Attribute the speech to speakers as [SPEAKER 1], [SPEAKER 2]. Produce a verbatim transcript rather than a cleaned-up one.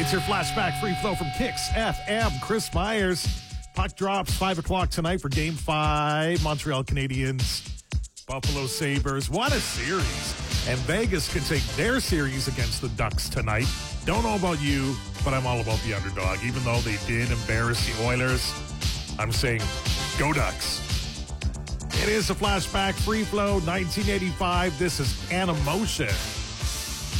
[SPEAKER 1] It's your flashback free flow from Kicks F M. Chris Myers. Puck drops five o'clock tonight for Game five. Montreal Canadiens, Buffalo Sabres. What a series. And Vegas can take their series against the Ducks tonight. Don't know about you, but I'm all about the underdog. Even though they did embarrass the Oilers, I'm saying go Ducks. It is a flashback free flow nineteen eighty-five. This is Animotion.